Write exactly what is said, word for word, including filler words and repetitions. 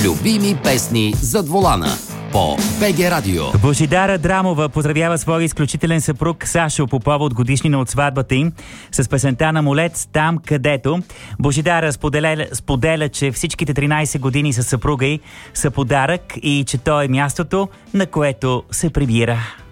Любими песни зад волана по БГ Радио. Божидар Драмова поздравява своя изключителен съпруг Сашо по повод годишнина от сватбата им с песента на Молец "Там, където". Божидара споделя, споделя, че всичките тринайсет години със съпруга й са подарък и че то е мястото, на което се прибира.